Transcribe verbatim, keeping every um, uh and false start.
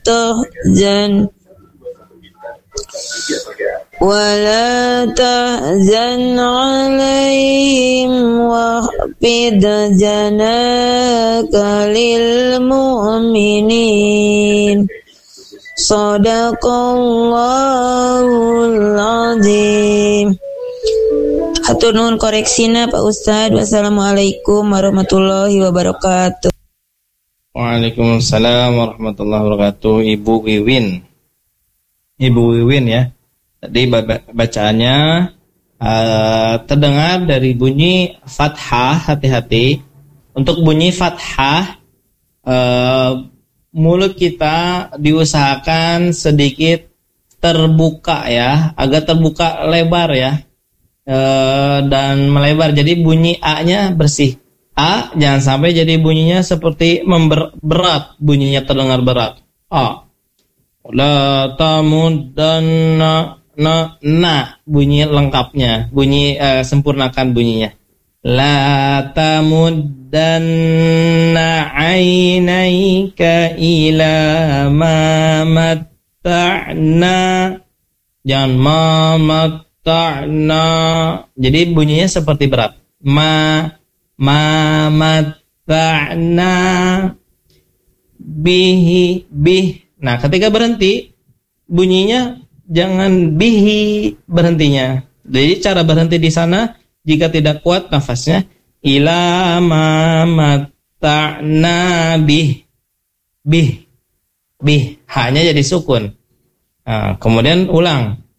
tahzan wala tahzan alaihim wahfid janaka lil mu'minin. Shadaqallahul azim. Hatur nuhun koreksina Pak Ustadz. Wassalamualaikum warahmatullahi wabarakatuh. Waalaikumsalam warahmatullahi wabarakatuh. Ibu Wiwin. Ibu Wiwin ya. Tadi bacaannya uh, terdengar dari bunyi fathah, hati-hati. Untuk bunyi fathah, uh, mulut kita diusahakan sedikit terbuka ya, agak terbuka lebar ya, uh, dan melebar. Jadi bunyi A-nya bersih. A jangan sampai jadi bunyinya seperti memberat, bunyinya terdengar berat. A. La tamuddanna na na bunyi lengkapnya, bunyi uh, sempurnakan bunyinya. La tamuddanna ainaika ila ma matta'na. Jangan ma matta'na. Jadi bunyinya seperti berat. Ma ma matta'na bihi bih. Nah, ketika berhenti bunyinya jangan bihi berhentinya. Jadi cara berhenti di sana jika tidak kuat nafasnya ila ma matta'na bih bih bih, hanya jadi sukun. Nah, kemudian ulang